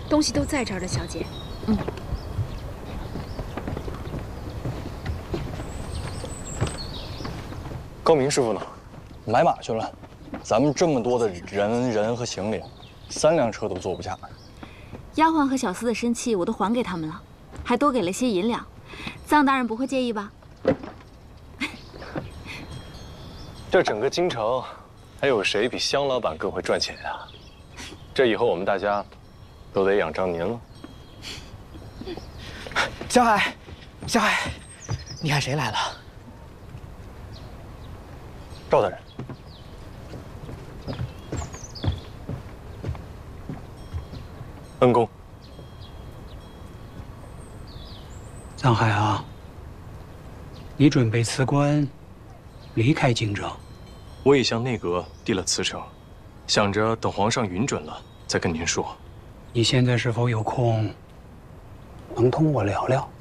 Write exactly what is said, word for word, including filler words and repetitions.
东西都在这儿的，小姐。嗯。 高明师傅呢？买马去了。咱们这么多的人人和行李，三辆车都坐不下。 丫鬟和小厮的身契我都还给他们了，还多给了些银两。臧大人不会介意吧？ 这整个京城，还有谁比香老板更会赚钱呀？这以后我们大家都得仰仗您了。 小海，小海，你看谁来了？ 赵大人。 恩公。 臧海啊，你准备辞官，离开京城？ 我已向内阁递了辞呈，想着等皇上允准了再跟您说。 你现在是否有空，能同我聊聊？